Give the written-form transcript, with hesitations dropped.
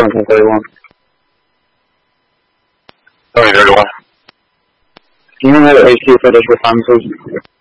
2031. 2031. Do you know what HQ footage we're fans of?